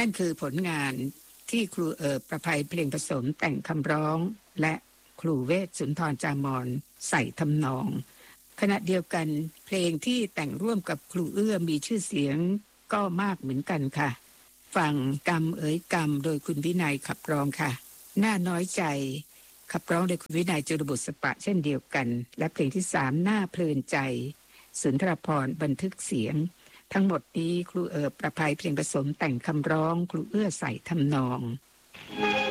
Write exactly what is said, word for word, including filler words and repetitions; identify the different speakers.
Speaker 1: นั่นคือผลงานที่ครูเอิบประภัยเพลงผสมแต่งคำร้องและครูเวชสุนทรจามอนใส่ทำนองขณะเดียวกันเพลงที่แต่งร่วมกับครูเอื้อมีชื่อเสียงก็มากเหมือนกันค่ะฟังกรรมเอ๋ยกรรมโดยคุณวินัยขับร้องค่ะน่าน้อยใจขับร้องโดยคุณวินัยจุลบุตรสปะเช่นเดียวกันและเพลงที่สามน่าเพลินใจสุนทรภรณ์บันทึกเสียงทั้งหมดนี้ครูเอิบประภัยเพลงผสมแต่งคำร้องครูเอื้อใส่ทำนอง